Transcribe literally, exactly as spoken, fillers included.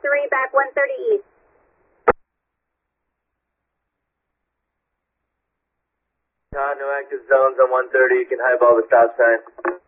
three, back one thirty east. Todd, no active zones on one thirty. You can highball the stop sign.